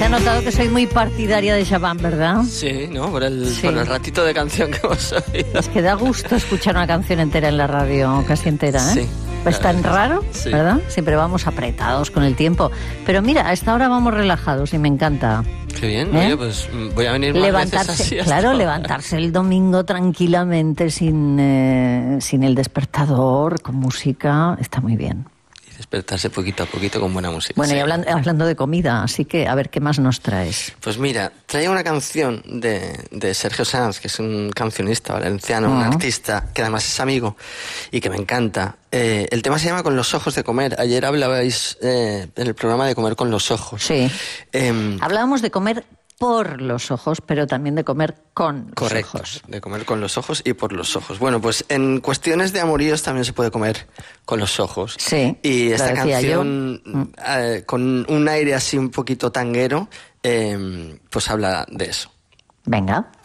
Se ha notado que soy muy partidaria de Shabam, ¿verdad? Sí, ¿no? Por el ratito de canción que hemos oído. Es que da gusto escuchar una canción entera en la radio, casi entera, ¿eh? Sí. Es tan raro, sí, ¿verdad? Siempre vamos apretados con el tiempo. Pero mira, a esta hora vamos relajados y me encanta. Qué bien, oye, pues voy a venir más veces así. Claro, levantarse el domingo tranquilamente sin el despertador, con música, está muy bien. Despertarse poquito a poquito con buena música. Bueno, sí. Y hablando de comida, así que a ver, ¿qué más nos traes? Pues mira, traía una canción de Sergio Sanz, que es un cancionista valenciano, un artista que además es amigo y que me encanta. El tema se llama Con los ojos de comer. Ayer hablabais en el programa de comer con los ojos. Sí. Hablábamos de comer por los ojos, pero también de comer con los ojos. De comer con los ojos y por los ojos. Bueno, pues en cuestiones de amoríos también se puede comer con los ojos. Sí. Y esta canción, con un aire así un poquito tanguero, pues habla de eso. Venga.